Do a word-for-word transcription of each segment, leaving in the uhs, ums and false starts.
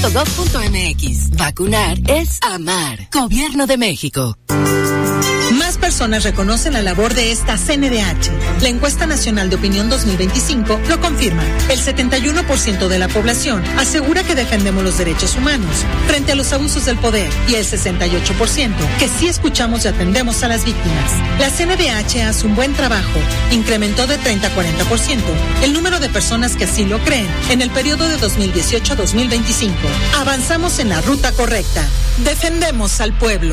punto gov punto mx. Vacunar es amar. Gobierno de México. Más personas reconocen la labor de esta C N D H. La encuesta nacional de opinión dos mil veinticinco lo confirma. El setenta y uno por ciento de la población asegura que defendemos los derechos humanos frente a los abusos del poder y el sesenta y ocho por ciento que sí escuchamos y atendemos a las víctimas. La C N D H hace un buen trabajo. Incrementó de treinta a cuarenta por ciento el número de personas que así lo creen en el periodo de dos mil dieciocho a dos mil veinticinco. Avanzamos en la ruta correcta. Defendemos al pueblo.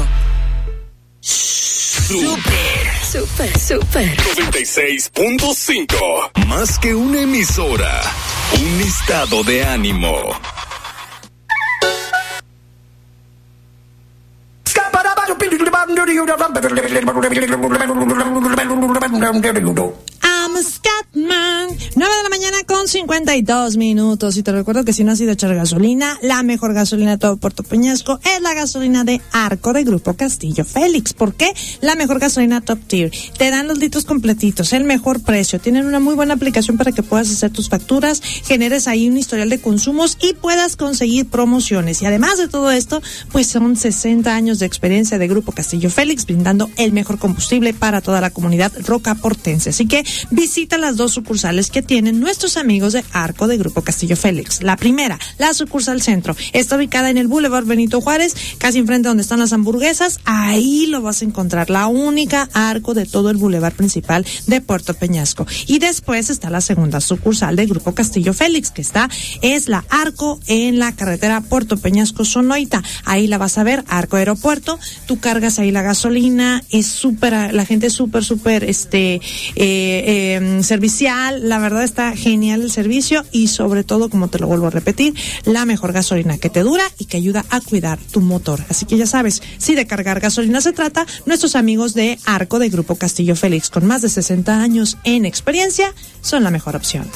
Super, super, super. noventa y seis punto cinco. Más que una emisora, un estado de ánimo. I'm a Scatman. nueve de la mañana con cincuenta y dos minutos. Y te recuerdo que si no has ido a echar gasolina, la mejor gasolina de todo Puerto Peñasco es la gasolina de Arco de Grupo Castillo Félix. ¿Por qué? La mejor gasolina top tier. Te dan los litros completitos, el mejor precio. Tienen una muy buena aplicación para que puedas hacer tus facturas, generes ahí un historial de consumos y puedas conseguir promociones. Y además de todo esto, pues son sesenta años de experiencia de Grupo Castillo Félix, brindando el mejor combustible para toda la comunidad rocaportense. Así que visita las dos sucursales que tienen nuestros amigos de Arco de Grupo Castillo Félix. La primera, la sucursal centro, está ubicada en el Boulevard Benito Juárez, casi enfrente donde están las hamburguesas. Ahí lo vas a encontrar, la única Arco de todo el Boulevard principal de Puerto Peñasco. Y después está la segunda sucursal de Grupo Castillo Félix, que está, es la Arco en la carretera Puerto Peñasco Sonoita. Ahí la vas a ver, Arco Aeropuerto. Tú cargas ahí la gasolina, es súper, la gente es súper, súper, este, eh, eh, servicial. La verdad está genial el servicio y sobre todo, como te lo vuelvo a repetir, la mejor gasolina que te dura y que ayuda a cuidar tu motor. Así que ya sabes, si de cargar gasolina se trata, nuestros amigos de Arco de Grupo Castillo Félix, con más de sesenta años en experiencia, son la mejor opción.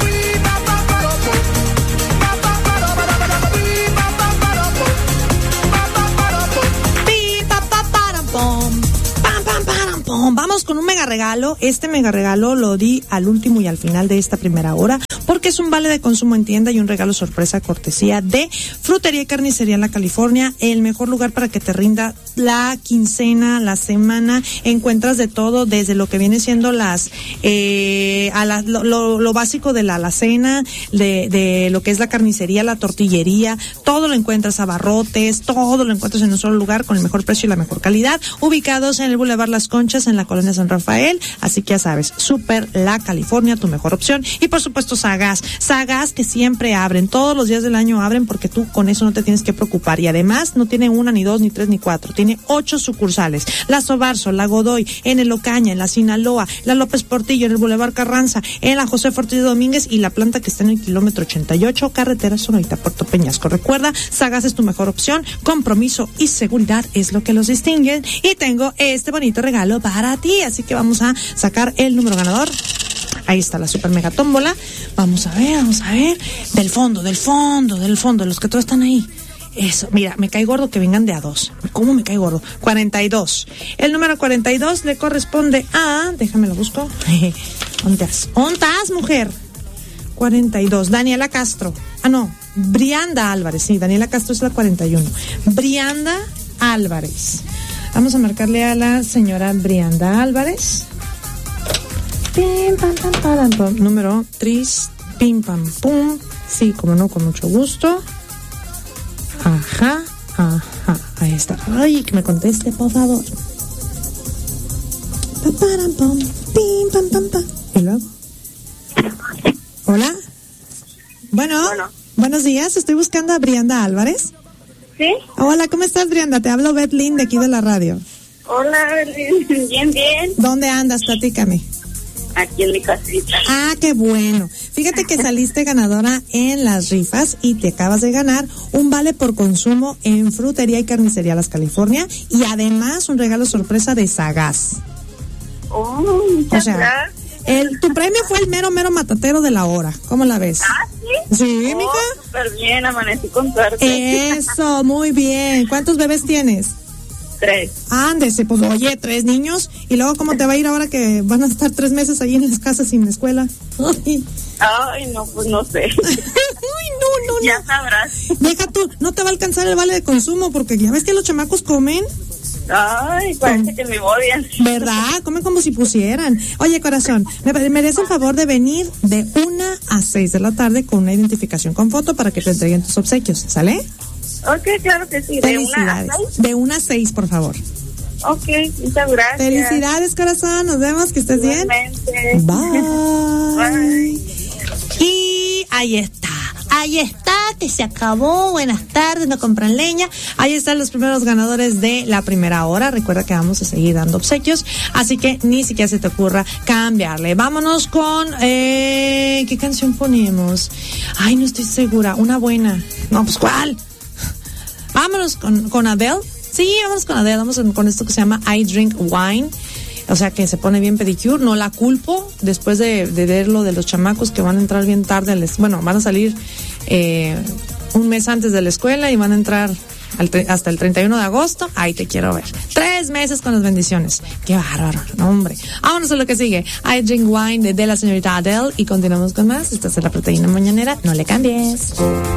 Vamos con un mega regalo. Este mega regalo lo di al último y al final de esta primera hora, porque es un vale de consumo en tienda y un regalo sorpresa cortesía de Frutería y Carnicería La California, el mejor lugar para que te rinda la quincena, la semana. Encuentras de todo, desde lo que viene siendo las eh, a la, lo, lo, lo básico de la alacena, de, de lo que es la carnicería, la tortillería, todo lo encuentras, abarrotes, todo lo encuentras en un solo lugar con el mejor precio y la mejor calidad, ubicados en el Boulevard Las Conchas, en la colonia San Rafael. Así que ya sabes, Super La California, tu mejor opción. Y por supuesto Sagaz, Sagaz, que siempre abren, todos los días del año abren, porque tú con eso no te tienes que preocupar. Y además no tiene una, ni dos, ni tres, ni cuatro, tiene ocho sucursales: la Sobarzo, la Godoy, en el Ocaña, en la Sinaloa, la López Portillo, en el Boulevard Carranza, en la José Fortillo Domínguez, y la planta que está en el kilómetro ochenta y ocho, carretera Sonoita, Puerto Peñasco. Recuerda, Sagaz es tu mejor opción. Compromiso y seguridad es lo que los distinguen. Y tengo este bonito regalo para ti, así que vamos a sacar el número ganador. Ahí está la super mega tómbola. Vamos a ver, vamos a ver. Del fondo, del fondo, del fondo, los que todos están ahí. Eso, mira, me cae gordo que vengan de a dos. ¿Cómo me cae gordo? cuarenta y dos. El número cuarenta y dos le corresponde a... Déjame lo busco. ¿Dónde estás? ¿Dónde estás, mujer? cuarenta y dos. Daniela Castro. Ah, no. Brianda Álvarez. Sí, Daniela Castro es la cuarenta y uno. Brianda Álvarez. Vamos a marcarle a la señora Brianda Álvarez. Pim, pam, pam, pam, pam. Número tris, pim, pam, pum. Sí, como no, con mucho gusto. Ajá, ajá. Ahí está. Ay, que me conteste, por favor. Pa, param, pam, pim, pam, pam, pam. ¿Y luego? Hola. Bueno, bueno, buenos días. Estoy buscando a Brianda Álvarez. ¿Sí? Hola, ¿cómo estás, Brianda? Te hablo Beth Lynn de aquí de la radio. Hola, bien, bien. ¿Dónde andas? Platícame. Aquí en mi casita. Ah, qué bueno. Fíjate que saliste ganadora en las rifas y te acabas de ganar un vale por consumo en Frutería y Carnicería Las California, y además un regalo sorpresa de Sagaz. Oh, muchas o sea, gracias. El, tu premio fue el mero, mero matatero de la hora. ¿Cómo la ves? Ah, ¿sí? Sí, oh, mija. Súper bien, amanecí con suerte. Eso, muy bien. ¿Cuántos bebés tienes? Tres. Ándese, pues oye, tres niños. ¿Y luego cómo te va a ir ahora que van a estar tres meses ahí en las casas sin escuela? Ay, Ay no, pues no sé. Uy, no, no. Ya sabrás. Deja tú, no te va a alcanzar el vale de consumo porque ya ves que los chamacos comen. Ay, parece que me odian. ¿Verdad? Comen como si pusieran. Oye, corazón, me merece el favor de venir de una a seis de la tarde con una identificación con foto para que te entreguen tus obsequios, ¿sale? Ok, claro que sí. ¿De una a seis? De una a seis, por favor. Ok, muchas gracias. Felicidades, corazón. Nos vemos, que estés Igualmente. bien. Bye. Bye. Y ahí está. Ahí está, que se acabó. Buenas tardes, no compran leña. Ahí están los primeros ganadores de la primera hora. Recuerda que vamos a seguir dando obsequios, así que ni siquiera se te ocurra cambiarle. Vámonos con eh, ¿qué canción ponemos? Ay, no estoy segura. Una buena. No, pues ¿cuál? Vámonos con, con Adele. Sí, vámonos con Adele. Vamos con esto que se llama I Drink Wine. O sea, que se pone bien pedicure. No la culpo después de, de ver lo de los chamacos que van a entrar bien tarde. Les, bueno, van a salir eh, un mes antes de la escuela y van a entrar al tre- hasta el treinta y uno de agosto. Ahí te quiero ver. Tres meses con las bendiciones. Qué bárbaro, no, hombre. Vámonos a lo que sigue. I Drink Wine de, de la señorita Adele. Y continuamos con más. Esta es la proteína mañanera. No le cambies.